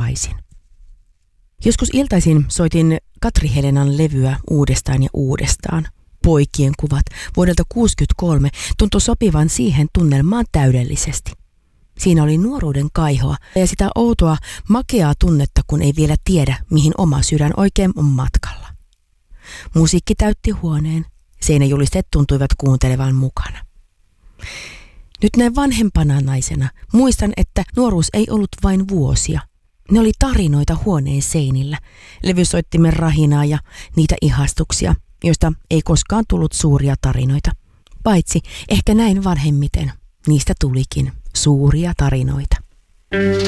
takaisin. Joskus iltaisin soitin Katri Helenan levyä uudestaan ja uudestaan. Poikien kuvat vuodelta 1963 tuntui sopivan siihen tunnelmaan täydellisesti. Siinä oli nuoruuden kaihoa ja sitä outoa, makeaa tunnetta, kun ei vielä tiedä, mihin oma sydän oikein on matkalla. Musiikki täytti huoneen, seinäjulisteet tuntuivat kuuntelevan mukana. Nyt näin vanhempana naisena muistan, että nuoruus ei ollut vain vuosia. Ne oli tarinoita huoneen seinillä, levysoittimen rahinaa ja niitä ihastuksia, joista ei koskaan tullut suuria tarinoita. Paitsi ehkä näin vanhemmiten niistä tulikin suuria tarinoita.